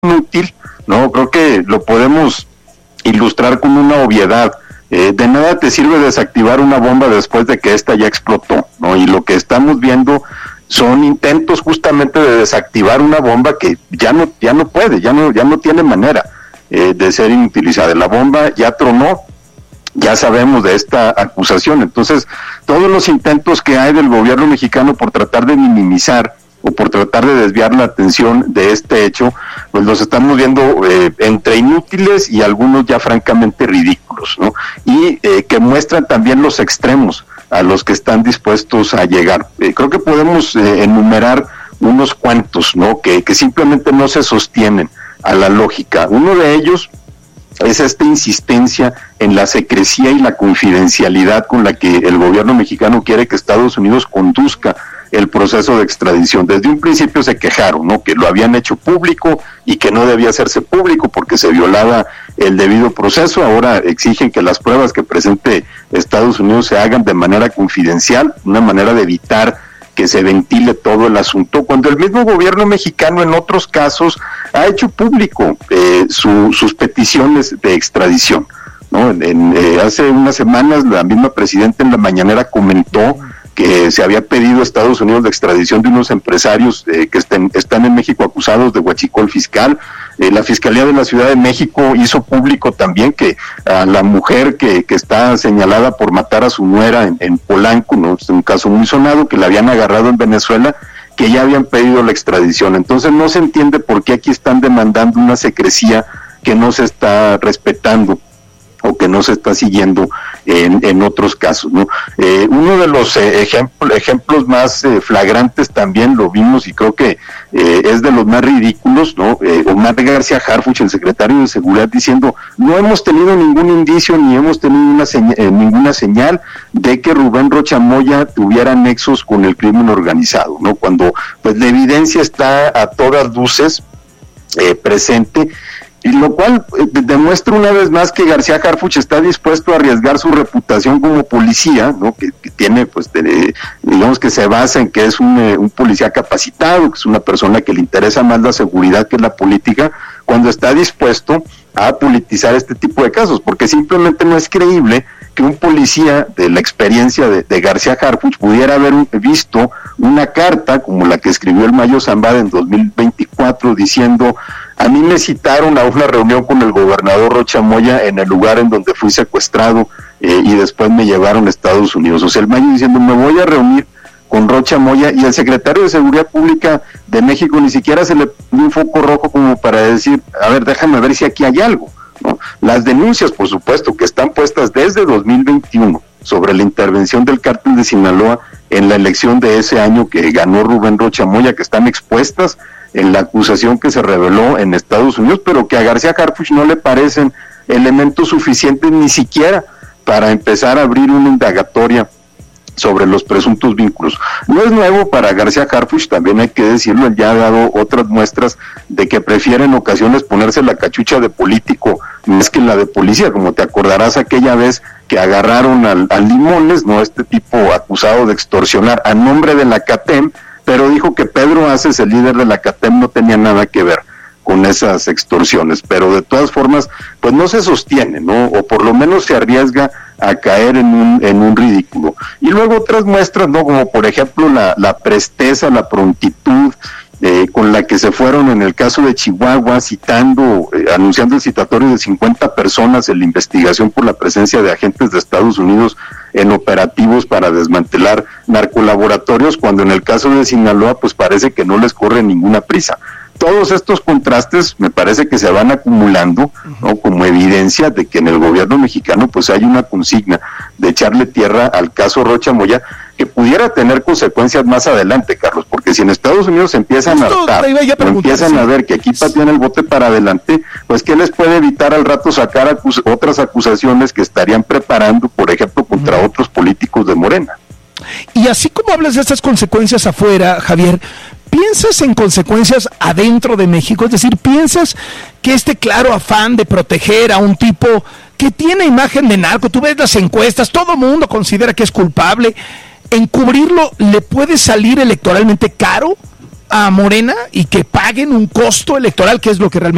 inútil, ¿no? Creo que lo podemos ilustrar con una obviedad. De nada te sirve desactivar una bomba después de que esta ya explotó, ¿no? Y lo que estamos viendo son intentos justamente de desactivar una bomba que ya no puede, ya no tiene manera de ser inutilizada. La bomba ya tronó, ya sabemos de esta acusación. Entonces, todos los intentos que hay del gobierno mexicano por tratar de minimizar o por tratar de desviar la atención de este hecho, pues los estamos viendo entre inútiles y algunos ya francamente ridículos, ¿no? Y que muestran también los extremos a los que están dispuestos a llegar. Creo que podemos enumerar unos cuantos, ¿no? Que simplemente no se sostienen a la lógica. Uno de ellos es esta insistencia en la secrecía y la confidencialidad con la que el gobierno mexicano quiere que Estados Unidos conduzca el proceso de extradición. Desde un principio se quejaron, ¿no? Que lo habían hecho público y que no debía hacerse público porque se violaba el debido proceso. Ahora exigen que las pruebas que presente Estados Unidos se hagan de manera confidencial, una manera de evitar que se ventile todo el asunto, cuando el mismo gobierno mexicano en otros casos ha hecho público sus peticiones de extradición, ¿no? Hace unas semanas la misma presidenta en la mañanera comentó que se había pedido a Estados Unidos la extradición de unos empresarios que están en México acusados de huachicol fiscal. La Fiscalía de la Ciudad de México hizo público también que a la mujer que está señalada por matar a su nuera en Polanco, ¿no? Es un caso muy sonado, que la habían agarrado en Venezuela, que ya habían pedido la extradición. Entonces no se entiende por qué aquí están demandando una secrecía que no se está respetando o que no se está siguiendo en otros casos, ¿no? Uno de los ejemplos más flagrantes también lo vimos y creo que es de los más ridículos, ¿no? Omar García Harfuch, el secretario de Seguridad, diciendo: no hemos tenido ningún indicio ni hemos tenido ninguna señal de que Rubén Rocha Moya tuviera nexos con el crimen organizado, ¿no? Cuando pues la evidencia está a todas luces presente, y lo cual demuestra una vez más que García Harfuch está dispuesto a arriesgar su reputación como policía, ¿no? Que tiene, pues, digamos que se basa en que es un policía capacitado, que es una persona que le interesa más la seguridad que la política, cuando está dispuesto a politizar este tipo de casos, porque simplemente no es creíble que un policía de la experiencia de García Harfuch pudiera haber visto una carta como la que escribió el Mayo Zambada en 2024 diciendo: a mí me citaron a una reunión con el gobernador Rocha Moya en el lugar en donde fui secuestrado y después me llevaron a Estados Unidos. O sea, el Mayo diciendo: me voy a reunir con Rocha Moya, y el secretario de Seguridad Pública de México ni siquiera se le dio un foco rojo como para decir: a ver, déjame ver si aquí hay algo, ¿no? Las denuncias, por supuesto, que están puestas desde 2021 sobre la intervención del cártel de Sinaloa en la elección de ese año que ganó Rubén Rocha Moya, que están expuestas en la acusación que se reveló en Estados Unidos, pero que a García Harfuch no le parecen elementos suficientes ni siquiera para empezar a abrir una indagatoria sobre los presuntos vínculos. No es nuevo para García Harfuch, también hay que decirlo, él ya ha dado otras muestras de que prefiere en ocasiones ponerse la cachucha de político más que la de policía, como te acordarás aquella vez que agarraron al Limones, ¿no? Este tipo acusado de extorsionar a nombre de la CATEM, pero dijo que Pedro Aces, el líder de la CATEM, no tenía nada que ver con esas extorsiones, pero de todas formas, pues no se sostiene, ¿no? O por lo menos se arriesga a caer en un ridículo. Y luego otras muestras, ¿no? Como por ejemplo la presteza, la prontitud con la que se fueron en el caso de Chihuahua, anunciando el citatorio de 50 personas en la investigación por la presencia de agentes de Estados Unidos en operativos para desmantelar narcolaboratorios, cuando en el caso de Sinaloa, pues parece que no les corre ninguna prisa. Todos estos contrastes me parece que se van acumulando, ¿no? Como evidencia de que en el gobierno mexicano pues hay una consigna de echarle tierra al caso Rocha Moya, que pudiera tener consecuencias más adelante, Carlos, porque si en Estados Unidos empiezan a hartar, empiezan a ver que aquí patean el bote para adelante, pues ¿qué les puede evitar al rato sacar otras acusaciones que estarían preparando, por ejemplo, contra otros políticos de Morena? Y así como hablas de estas consecuencias afuera, Javier, ¿piensas en consecuencias adentro de México? Es decir, ¿piensas que este claro afán de proteger a un tipo que tiene imagen de narco, tú ves las encuestas, todo mundo considera que es culpable, encubrirlo le puede salir electoralmente caro a Morena y que paguen un costo electoral, que es lo que realmente